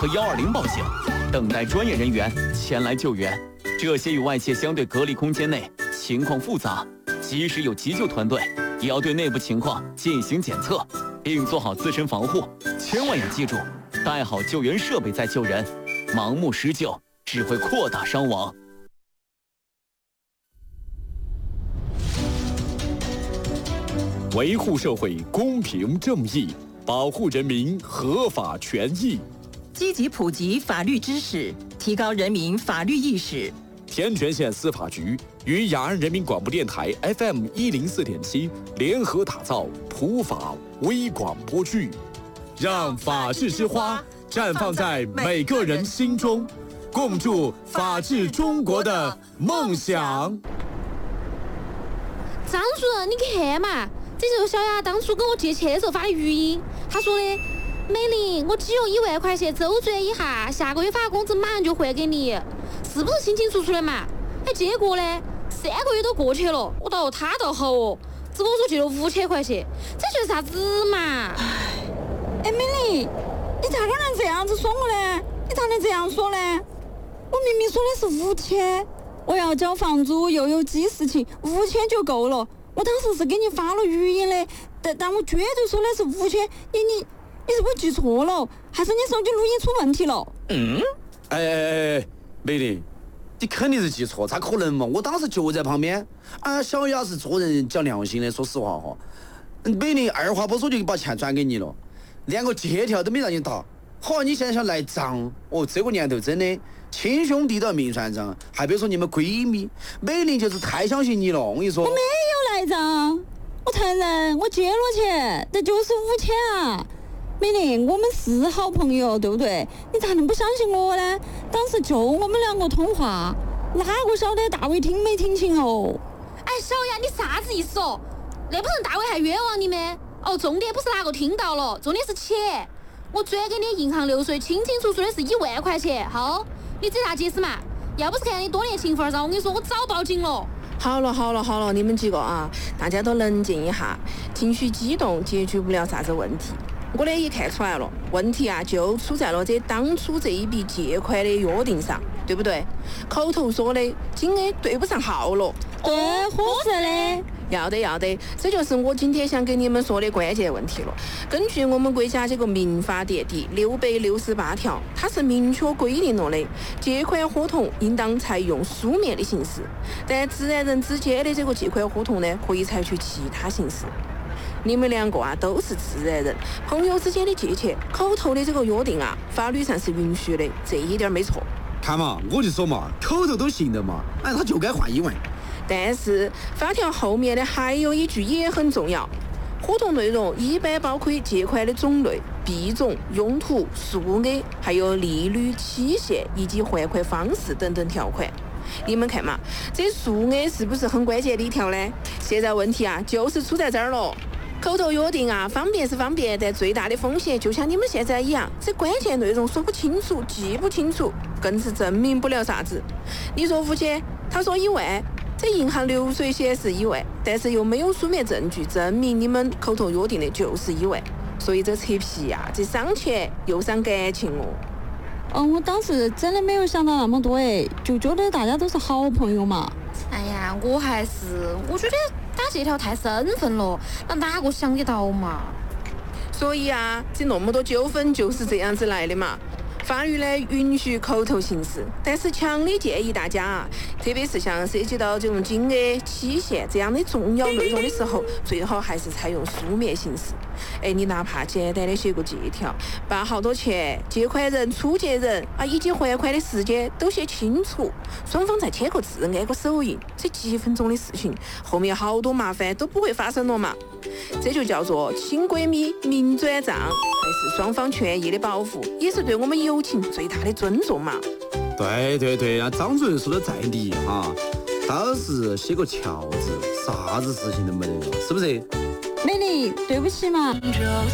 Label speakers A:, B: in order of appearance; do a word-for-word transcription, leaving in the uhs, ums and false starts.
A: 和幺二零报警，等待专业人员前来救援。这些与外界相对隔离空间内，情况复杂，即使有急救团队，也要对内部情况进行检测，并做好自身防护。千万要记住，带好救援设备再救人，盲目施救只会扩大伤亡。
B: 维护社会公平正义，保护人民合法权益，
C: 积极普及法律知识，提高人民法律意识。
B: 天全县司法局与雅安人民广播电台 F M 一零四点七联合打造普法微广播剧，让法治之花绽放在每个人心中，共筑法治中国的梦想。
D: 张主任，你看嘛，这就是小雅当初跟我借钱的时候发的语音。他说的：“美玲，我只有一万块钱，周转一下，下个月发工资马上就还给你，是不是清清楚楚的嘛？”哎，结果呢，三个月都过去了，我倒他倒好哦，只跟我说借了五千块钱，这就是啥子嘛？
E: 哎，美玲，你咋个能这样子说我呢？你咋能这样说呢？我明明说的是五千，我要交房租又有记事情，五千就够了。我当时是给你发了语音的，但但我绝对说的是五千，你你你是不是记错了？还是你手机录音出问题了？
F: 嗯，哎哎哎，美玲，你肯定是记错，咋可能嘛？我当时就在旁边。啊，小雅是做人讲良心的，说实话哈。美玲二话不说就把钱转给你了，连个借条都没让你打。好，你现在想赖账？哦，这个年头真的亲兄弟都要明算账，还别说你们闺蜜，美玲就是太相信你了。我跟你说，
E: 我没有赖账，我承认我借了钱，但就是五千啊。美玲，我们是好朋友，对不对？你咋能不相信我呢？当时就我们两个通话，哪个晓得大伟听没听清哦？
D: 哎，小雅，你啥子意思哦？那不成大伟还冤枉你们？哦，重点不是哪个听到了，重点是钱。我转给你银行流水，清清楚楚的是一万块钱。好，你这啥解释嘛？要不是看你多年情分上，我跟你说，我早报警了。
G: 好了好了好了，你们几个啊，大家都冷静一下，情绪激动解决不了啥子问题。我呢也看出来了，问题啊就出在了这当初这一笔借款的约定上，对不对？口头说的金额对不上号了。
E: 对，合适的。
G: 要得要得，这就是我今天想跟你们说的关键问题了。根据我们国家这个民法典第六百六十八条，它是明确规定了的，借款合同应当采用书面的形式，但自然人之间的这个借款合同呢，可以采取其他形式。你们两个啊都是自然人，朋友之间的借钱，口头的这个约定啊，法律上是允许的，这一点没错。
F: 看嘛，我就说嘛，口头都行的嘛，哎，他就该换一万。
G: 但是法条后面的还有一句也很重要，合同内容一般包括借款的种类、币种、用途、数额，还有利率、期限以及还款方式等等条款。你们看嘛，这数额是不是很关键的一条呢？现在问题啊，就是出在这儿了。口头约定啊，方便是方便，但最大的风险就像你们现在一样，这关键内容说不清楚、记不清楚，更是证明不了啥子。你说五千，他说一万，这银行流水显示一万，但是又没有书面证据证明你们口头约定的就是一万，所以这扯皮呀、啊，这伤钱又伤感情哦。
E: 嗯，我当时真的没有想到那么多哎，就觉得大家都是好朋友嘛。
D: 哎呀，我还是我觉得打借条太生分了，那哪个想得到嘛？
G: 所以啊，这那么多纠纷就是这样子来的嘛。法律呢允许口头形式，但是强烈建议大家啊，特别是像涉及到这种金额、期限这样的重要内容的时候，最好还是采用书面形式。哎，你哪怕简单的写个借条，把好多钱、借款人、出借人啊以及还款的时间都写清楚，双方再签个字、按个手印，这几分钟的事情，后面好多麻烦都不会发生了嘛。这就叫做亲闺蜜明转账，还是双方权益的保护，也是对我们友情最大的尊重嘛。
F: 对对对，啊，张主任说的在理哈，当时写个条子，啥子事情都没得了，是不是？
E: 美丽，对不起嘛。